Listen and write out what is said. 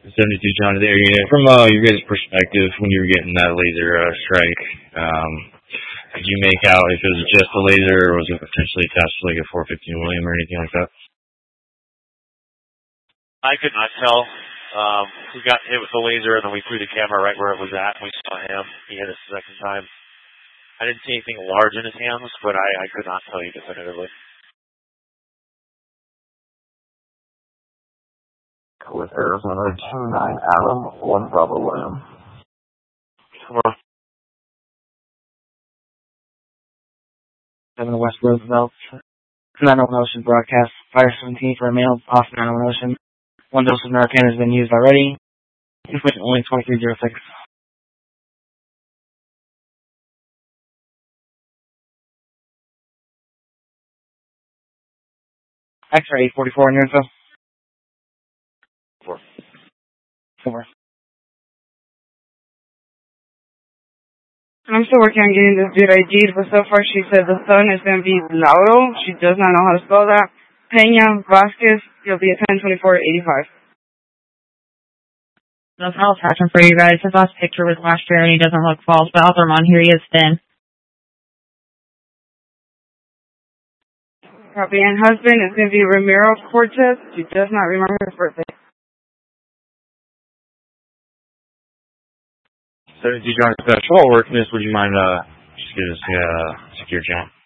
72 John there. Yeah, from your guys' perspective, when you were getting that laser strike, could you make out if it was just a laser or was it potentially attached to like a 415 William or anything like that? I could not tell. We got hit with the laser and then we threw the camera right where it was at and we saw him. He hit us the second time. I didn't see anything large in his hands, but I could not tell you definitively. With Arizona 2-9 Adam, 1 Bravo William. Come on. 7 West Roosevelt. 901 Ocean broadcast. Fire 17 for a male off 901 Ocean. 1 dose of Narcan has been used already. Information only 2306. X-ray 844 in your info. 4. I'm still working on getting this dude ID'd, but so far she said the son is going to be Lauro. She does not know how to spell that. Peña Vasquez, he'll be a 1024-85. That's how it's happening for you guys. His last picture was last year and he doesn't look false, but I'll throw him on. Here he is thin. Copy. And husband is going to be Ramiro Cortez. She does not remember his birthday. 72 John Special, working this, would you mind just give us a secure channel?